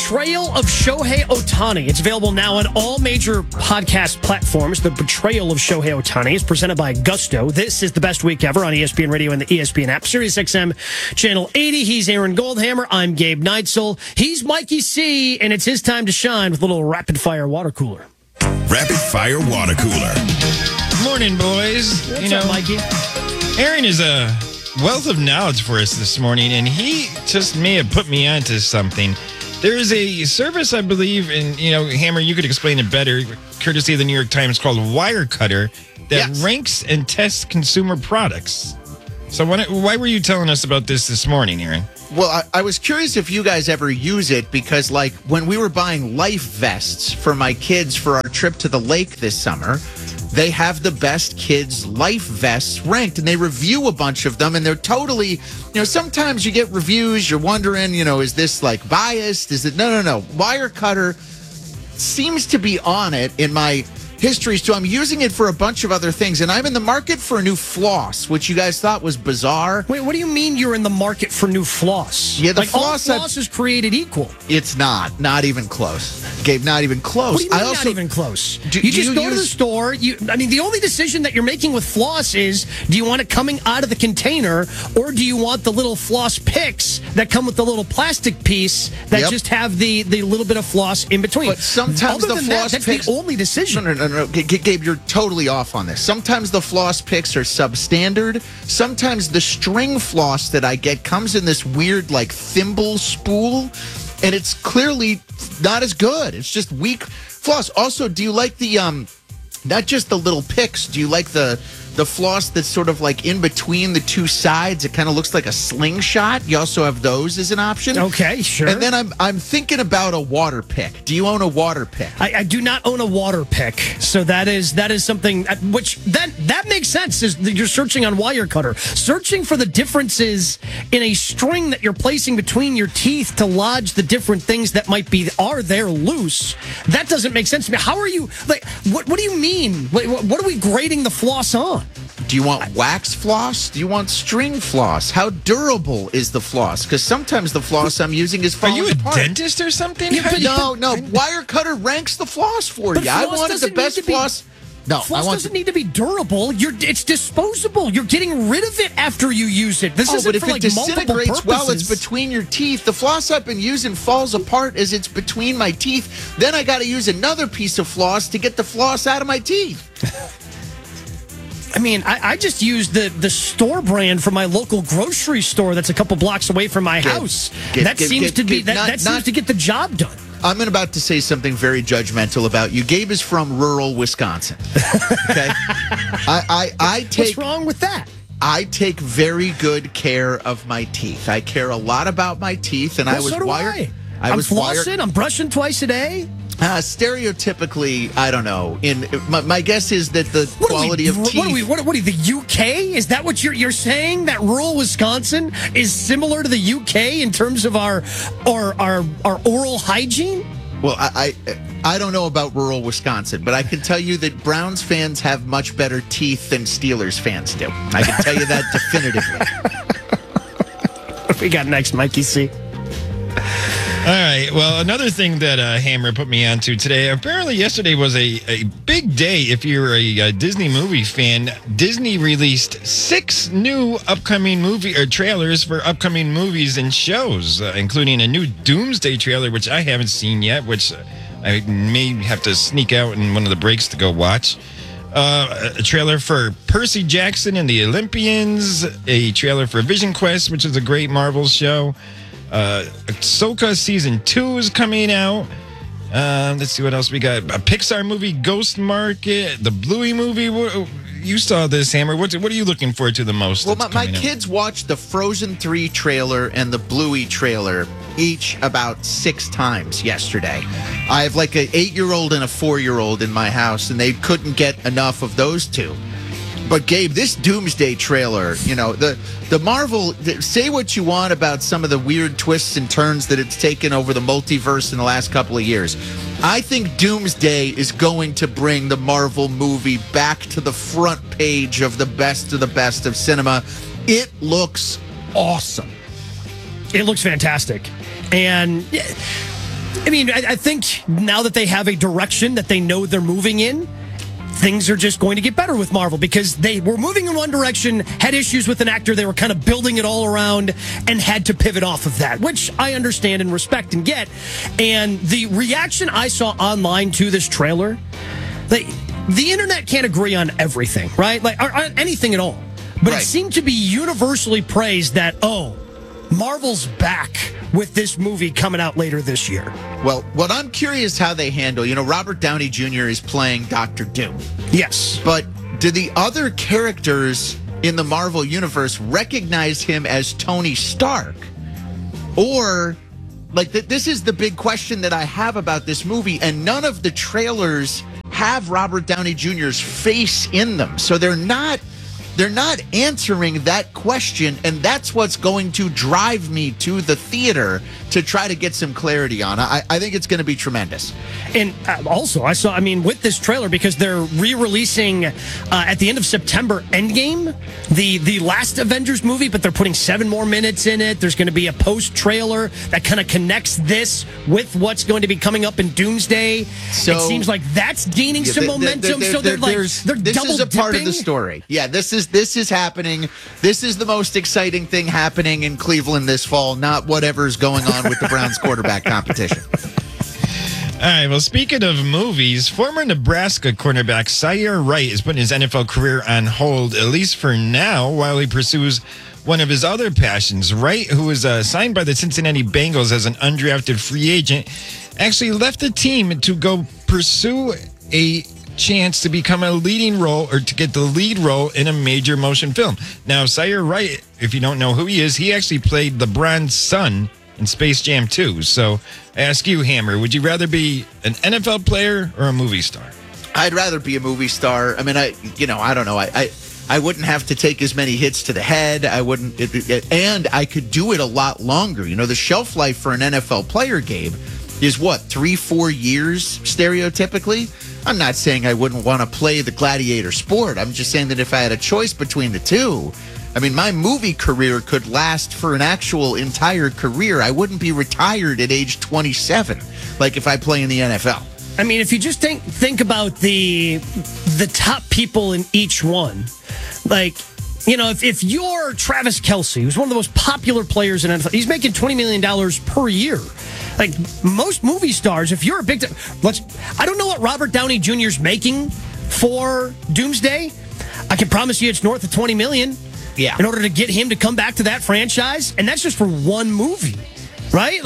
Betrayal of Shohei Ohtani. It's available now on all major podcast platforms. The Betrayal of Shohei Ohtani is presented by Gusto. This is the best week ever on ESPN Radio and the ESPN app. SiriusXM Channel 80. He's Aaron Goldhammer. I'm Gabe Neitzel. He's Mikey C, and it's his time to shine with a little rapid-fire water cooler. Rapid-fire water cooler. Morning, boys. What's up, Mikey? Aaron is a wealth of knowledge for us this morning, and he just may have put me onto something. There is a service, I believe, and, Hammer, you could explain it better, courtesy of the New York Times, called Wirecutter, that ranks and tests consumer products. So why were you telling us about this morning, Aaron? Well, I was curious if you guys ever use it because, like, when we were buying life vests for my kids for our trip to the lake this summer, they have the best kids' life vests ranked, and they review a bunch of them, and they're totally, sometimes you get reviews, you're wondering, is this, like, biased? Is it? No. Wirecutter seems to be on it in my histories, too. I'm using it for a bunch of other things, and I'm in the market for a new floss, which you guys thought was bizarre. Wait, what do you mean you're in the market for new floss? Yeah, all floss is created equal. It's not even close. Gabe, not even close. What do you mean not even close? You just go to the store. The only decision that you're making with floss is, do you want it coming out of the container, or do you want the little floss picks that come with the little plastic piece that just have the little bit of floss in between? But sometimes Other the than floss that's picks... the only decision. No. Gabe, you're totally off on this. Sometimes the floss picks are substandard. Sometimes the string floss that I get comes in this weird, like, thimble spool, and it's clearly not as good. It's just weak floss. Also, do you like the, not just the little picks, do you like the floss that's sort of like in between the two sides? It kind of looks like a slingshot. You also have those as an option. Okay, sure. And then I'm thinking about a water pick. Do you own a water pick? I do not own a water pick, so that is something which that makes sense. Is you're searching on Wirecutter, searching for the differences in a string that you're placing between your teeth to lodge the different things that are there loose. That doesn't make sense to me. How are you like? What do you mean? What are we grading the floss on? Do you want wax floss? Do you want string floss? How durable is the floss? Because sometimes the floss I'm using is falling apart. Are you a dentist or something? No. Wirecutter ranks the floss for you. I wanted the best floss. No, floss doesn't need to be durable. It's disposable. You're getting rid of it after you use it. This isn't for, like, multiple purposes. Well, it's between your teeth. The floss I've been using falls apart as it's between my teeth. Then I got to use another piece of floss to get the floss out of my teeth. I mean, I just used the store brand from my local grocery store that's a couple blocks away from my house. That seems to get the job done. I'm about to say something very judgmental about you. Gabe is from rural Wisconsin. Okay, What's wrong with that? I take very good care of my teeth. I care a lot about my teeth, and I was wired. I'm flossing. I'm brushing twice a day. Stereotypically, I don't know. My guess is that the quality of teeth. What are we? The UK? Is that what you're saying? That rural Wisconsin is similar to the UK in terms of our oral hygiene? Well, I don't know about rural Wisconsin, but I can tell you that Browns fans have much better teeth than Steelers fans do. I can tell you that definitively. What we got next, Mikey C? All right. Well, another thing that Hammer put me onto today, apparently yesterday was a big day if you're a Disney movie fan. Disney released 6 new upcoming trailers for upcoming movies and shows, including a new Doomsday trailer, which I haven't seen yet, which I may have to sneak out in one of the breaks to go watch. A trailer for Percy Jackson and the Olympians, a trailer for Vision Quest, which is a great Marvel show. Ahsoka Season 2 is coming out. Let's see what else we got. A Pixar movie, Ghost Market, the Bluey movie. You saw this, Hammer. What are you looking forward to the most? Well, my kids watched the Frozen 3 trailer and the Bluey trailer each about 6 times yesterday. I have like an 8-year-old and a 4-year-old in my house, and they couldn't get enough of those two. But Gabe, this Doomsday trailer, the Marvel, say what you want about some of the weird twists and turns that it's taken over the multiverse in the last couple of years. I think Doomsday is going to bring the Marvel movie back to the front page of the best of cinema. It looks awesome. It looks fantastic. And I mean, I think now that they have a direction that they know they're moving in, things are just going to get better with Marvel because they were moving in one direction, had issues with an actor, they were kind of building it all around and had to pivot off of that, which I understand and respect and get. And the reaction I saw online to this trailer, the internet can't agree on everything, right? Like, or anything at all. But Right. It seemed to be universally praised that, Marvel's back with this movie coming out later this year. Well, what I'm curious how they handle, Robert Downey Jr. is playing Doctor Doom. Yes. But do the other characters in the Marvel Universe recognize him as Tony Stark? Or, this is the big question that I have about this movie, and none of the trailers have Robert Downey Jr.'s face in them. So they're not answering that question, and that's what's going to drive me to the theater to try to get some clarity on. I think it's going to be tremendous. And also, with this trailer, because they're re-releasing at the end of September Endgame, the last Avengers movie, but they're putting 7 more minutes in it. There's going to be a post-trailer that kind of connects this with what's going to be coming up in Doomsday. So, it seems like that's gaining some momentum. So they're this double is a part of dipping. the story. Yeah, this is happening. This is the most exciting thing happening in Cleveland this fall, not whatever's going on with the Browns quarterback competition. All right, well, speaking of movies, former Nebraska cornerback Zaire Wright is putting his NFL career on hold, at least for now, while he pursues one of his other passions. Wright, who was signed by the Cincinnati Bengals as an undrafted free agent, actually left the team to go pursue a chance to become a leading role or to get the lead role in a major motion film. Now, Zaire Wright, if you don't know who he is, he actually played LeBron's son in Space Jam 2. So I ask you, Hammer, would you rather be an NFL player or a movie star? I'd rather be a movie star. I mean, I don't know. I wouldn't have to take as many hits to the head. I wouldn't, and I could do it a lot longer. The shelf life for an NFL player, Gabe, is what, 3-4 years stereotypically? I'm not saying I wouldn't want to play the gladiator sport. I'm just saying that if I had a choice between the two, my movie career could last for an actual entire career. I wouldn't be retired at age 27, like if I play in the NFL. If you just think about the top people in each one, if you're Travis Kelce, who's one of the most popular players in NFL, he's making $20 million per year. Like most movie stars, if you're a big, I don't know what Robert Downey Jr.'s making for Doomsday. I can promise you it's north of $20 million. Yeah. In order to get him to come back to that franchise, and that's just for one movie. Right?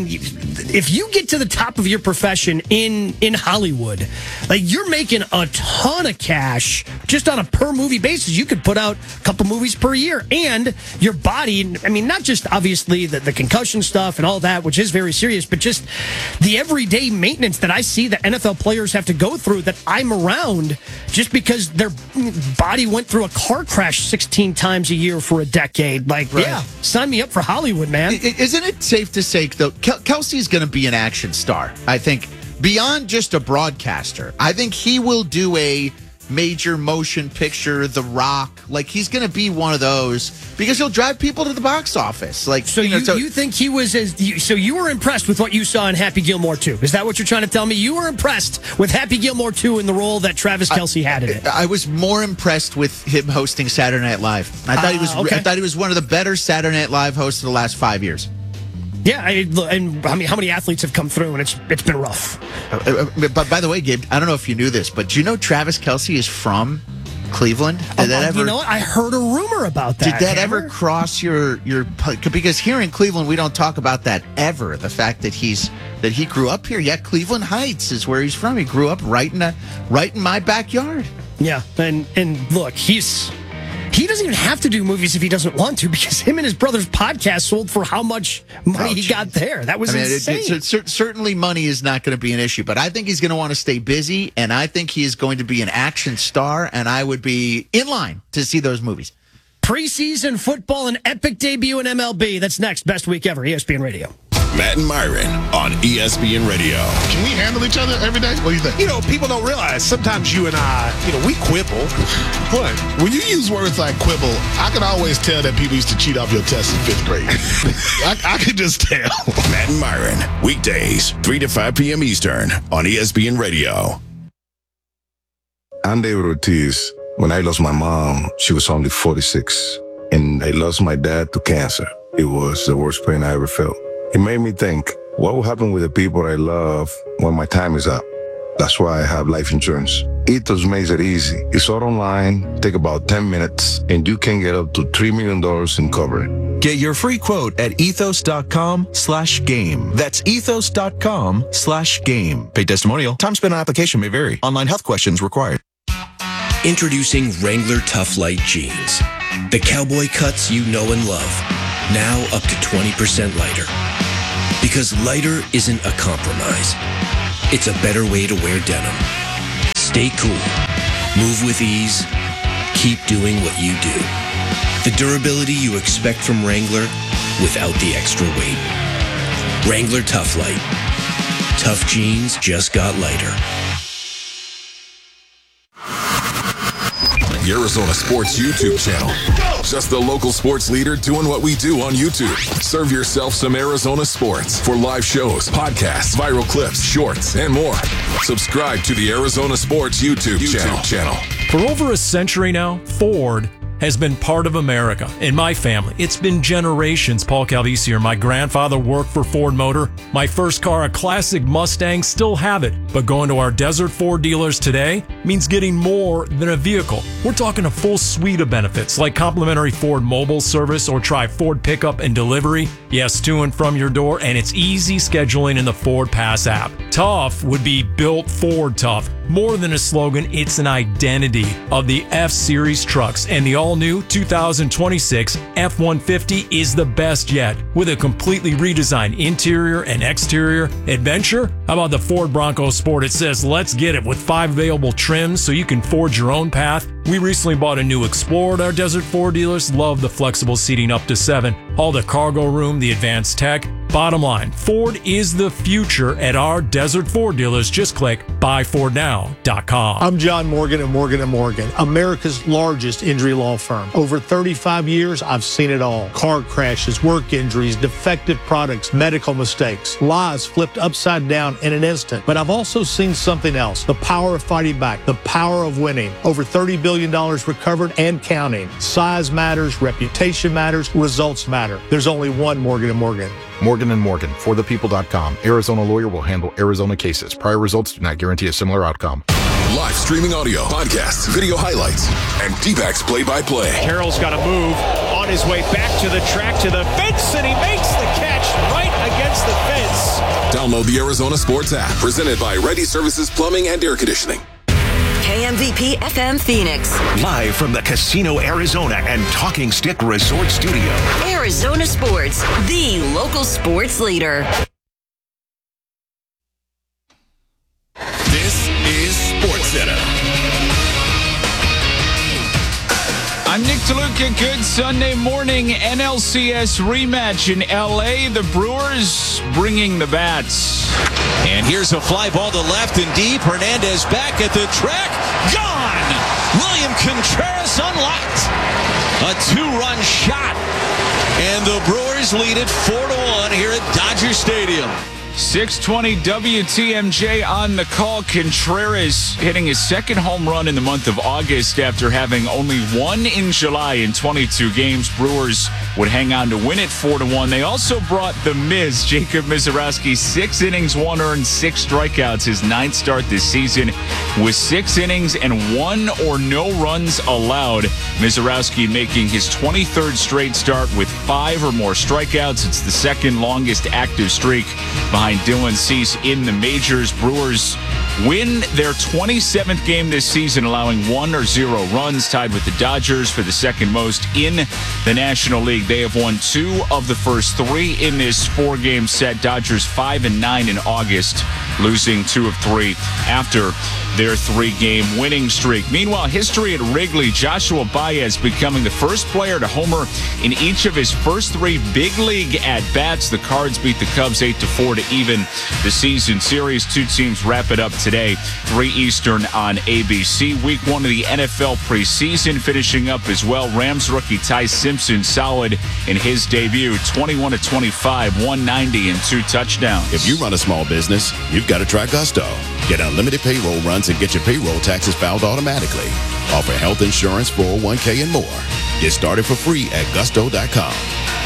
If you get to the top of your profession in Hollywood, you're making a ton of cash just on a per movie basis. You could put out a couple movies per year, and your body, not just obviously the concussion stuff and all that, which is very serious, but just the everyday maintenance that I see that NFL players have to go through that I'm around just because their body went through a car crash 16 times a year for a decade. Yeah, sign me up for Hollywood, man. Isn't it safe to say, though, Kelsey's going to be an action star? I think beyond just a broadcaster, I think he will do a major motion picture, The Rock. He's going to be one of those because he'll drive people to the box office. You think he was so you were impressed with what you saw in Happy Gilmore 2? Is that what you're trying to tell me? You were impressed with Happy Gilmore 2 in the role that Travis Kelce had in it? I was more impressed with him hosting Saturday Night Live. I thought he was one of the better Saturday Night Live hosts of the last 5 years. Yeah, how many athletes have come through, and it's been rough. But by the way, Gabe, I don't know if you knew this, but do you know Travis Kelce is from Cleveland? You know what? I heard a rumor about that. Did that ever cross your because here in Cleveland we don't talk about that ever. The fact that he grew up here. Yeah, Cleveland Heights is where he's from. He grew up right in my backyard. Yeah, and look, he doesn't even have to do movies if he doesn't want to, because him and his brother's podcast sold for how much money he got there. That was insane. Certainly money is not going to be an issue, but I think he's going to want to stay busy, and I think he is going to be an action star, and I would be in line to see those movies. Preseason football, an epic debut in MLB. That's next. Best week ever, ESPN Radio. Matt and Myron on ESPN Radio. Can we handle each other every day? What do you think? People don't realize sometimes you and I, we quibble. What? When you use words like quibble, I can always tell that people used to cheat off your test in 5th grade. I could just tell. Matt and Myron, weekdays, 3 to 5 p.m. Eastern on ESPN Radio. I'm David Ortiz. When I lost my mom, she was only 46. And I lost my dad to cancer. It was the worst pain I ever felt. It made me think, what will happen with the people I love when my time is up? That's why I have life insurance. Ethos makes it easy. It's all online, take about 10 minutes, and you can get up to $3 million in coverage. Get your free quote at ethos.com/game. That's ethos.com/game. Paid testimonial. Time spent on application may vary. Online health questions required. Introducing Wrangler Tough Light Jeans. The cowboy cuts you know and love. Now up to 20% lighter. Because lighter isn't a compromise. It's a better way to wear denim. Stay cool. Move with ease. Keep doing what you do. The durability you expect from Wrangler without the extra weight. Wrangler Tough Light. Tough jeans just got lighter. The Arizona Sports YouTube channel. Just the local sports leader doing what we do on YouTube. Serve yourself some Arizona sports for live shows, podcasts, viral clips, shorts, and more. Subscribe to the Arizona Sports YouTube channel. For over a century now, Ford has been part of America. In my family, it's been generations. Paul Calvisi here. My grandfather worked for Ford Motor. My first car, a classic Mustang, still have it. But going to our Desert Ford dealers today means getting more than a vehicle. We're talking a full suite of benefits like complimentary Ford mobile service or try Ford pickup and delivery. Yes, to and from your door, and it's easy scheduling in the Ford Pass app. Tough would be built Ford tough. More than a slogan, it's an identity of the F-Series trucks, and the all-new 2026 F-150 is the best yet. With a completely redesigned interior and exterior adventure, how about the Ford Bronco Sport? It says, let's get it, with 5 available trims so you can forge your own path. We recently bought a new Explorer at our Desert Ford dealers. Love the flexible seating up to 7. All the cargo room, the advanced tech. Bottom line, Ford is the future at our Desert Ford dealers. Just click buyfordnow.com. I'm John Morgan at Morgan & Morgan, America's largest injury law firm. Over 35 years, I've seen it all. Car crashes, work injuries, defective products, medical mistakes, lives flipped upside down in an instant. But I've also seen something else, the power of fighting back, the power of winning. Over $30 billion recovered and counting. Size matters, reputation matters, results matter. There's only one Morgan & Morgan. Morgan & Morgan, forthepeople.com. Arizona lawyer will handle Arizona cases. Prior results do not guarantee a similar outcome. Live streaming audio, podcasts, video highlights, and D-backs play-by-play. Carroll's got to move on his way back to the track, to the fence, and he makes the catch right against the fence. Download the Arizona Sports app, presented by Ready Services Plumbing and Air Conditioning. KMVP FM Phoenix. Live from the Casino Arizona and Talking Stick Resort Studio. Arizona Sports, the local sports leader. This is SportsCenter. I'm Nick DeLuca. Good Sunday morning. NLCS rematch in L.A. The Brewers bringing the bats. And here's a fly ball to left and deep. Hernandez back at the track. Gone! William Contreras unlocked. A 2-run shot. And the Brewers lead it 4-1 here at Dodger Stadium. 6:20 WTMJ on the call. Contreras hitting his second home run in the month of August after having only one in July in 22 games. Brewers would hang on to win it 4-1. They also brought the Miz, Jacob Misiorowski, 6 innings, 1 earned, 6 strikeouts, his 9th start this season with 6 innings and 1 or no runs allowed. Misiorowski making his 23rd straight start with 5 or more strikeouts. It's the second longest active streak behind Dylan Cease in the majors. Brewers win their 27th game this season, allowing 1 or 0 runs, tied with the Dodgers for the second most in the National League. They have won 2 of the first 3 in this 4-game set. Dodgers 5-9 in August. losing 2 of 3 after their 3-game winning streak. Meanwhile, history at Wrigley, Joshua Baez becoming the first player to homer in each of his first 3 big league at-bats. The Cards beat the Cubs 8-4 to even the season series. 2 teams wrap it up today, 3 Eastern on ABC. Week 1 of the NFL preseason finishing up as well. Rams rookie Ty Simpson solid in his debut, 21-25, 190 and 2 touchdowns. If you run a small business, you've got to try Gusto. Get unlimited payroll runs and get your payroll taxes filed automatically. Offer health insurance, 401k, and more. Get started for free at gusto.com.